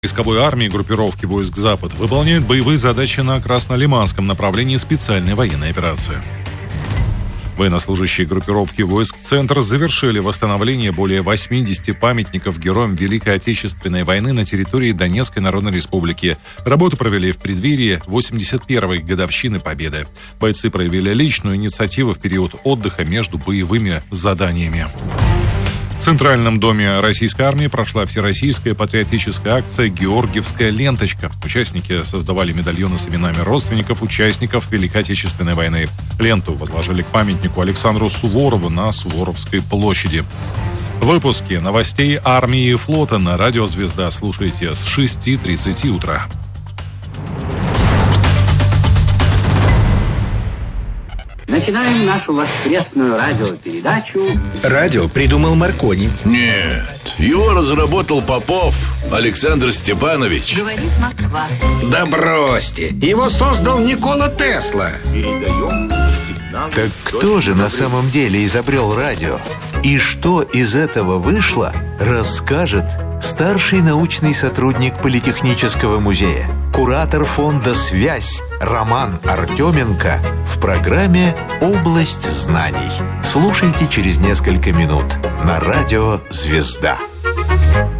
Войсковой армии группировки войск «Запад» выполняют боевые задачи на Краснолиманском направлении специальной военной операции. Военнослужащие группировки войск «Центр» завершили восстановление более 80 памятников героям Великой Отечественной войны на территории Донецкой Народной Республики. Работу провели в преддверии 81-й годовщины Победы. Бойцы проявили личную инициативу в период отдыха между боевыми заданиями. В Центральном доме Российской армии прошла всероссийская патриотическая акция «Георгиевская ленточка». Участники создавали медальоны с именами родственников участников Великой Отечественной войны. Ленту возложили к памятнику Александру Суворову на Суворовской площади. Выпуски новостей армии и флота на радио «Звезда» слушайте с 6:30 утра. Начинаем нашу воскресную радиопередачу. Радио придумал Маркони. Нет, его разработал Попов Александр Степанович. Говорит Москва. Да бросьте, его создал Никола Тесла. Так кто же на самом деле изобрел радио? И что из этого вышло, расскажет старший научный сотрудник Политехнического музея, куратор фонда «Связь» Роман Артеменко в программе «Область знаний». Слушайте через несколько минут на радио «Звезда».